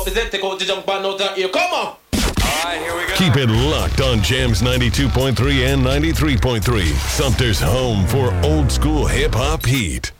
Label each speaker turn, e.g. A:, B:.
A: represent, take out the jump and out here. Come on!
B: Alright, here we go.
C: Keep it locked on Jams 92.3 and 93.3. Sumter's home for old school hip hop heat.